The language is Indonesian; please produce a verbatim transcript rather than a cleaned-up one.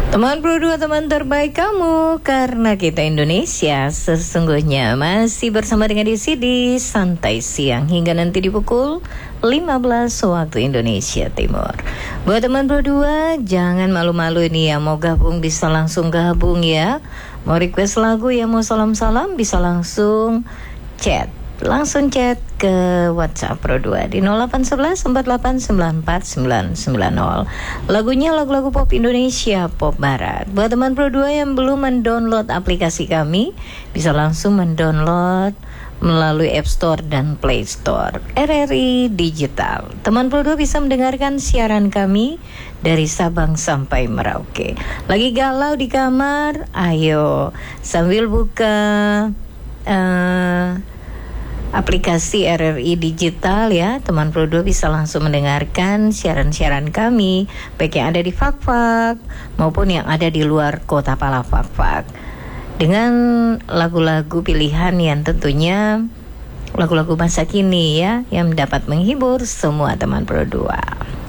Teman Pro dua, teman terbaik kamu, karena kita Indonesia sesungguhnya masih bersama dengan D C di Santai Siang hingga nanti di pukul lima belas waktu Indonesia Timur. Buat teman Pro dua, jangan malu-malu nih ya, mau gabung bisa langsung gabung ya. Mau request lagu ya, mau salam-salam bisa langsung chat. Langsung chat ke WhatsApp Pro dua di nol delapan satu satu empat delapan sembilan empat sembilan sembilan nol. Lagunya lagu-lagu pop Indonesia, pop barat. Buat teman Pro dua yang belum mendownload aplikasi kami, bisa langsung mendownload melalui App Store dan Play Store R R I Digital. Teman Pro dua bisa mendengarkan siaran kami dari Sabang sampai Merauke. Lagi galau di kamar? Ayo sambil buka uh, aplikasi R R I Digital ya, teman Pro dua bisa langsung mendengarkan siaran-siaran kami, baik yang ada di Fakfak maupun yang ada di luar kota Palafakfak, dengan lagu-lagu pilihan yang tentunya lagu-lagu masa kini ya, yang dapat menghibur semua teman Pro dua.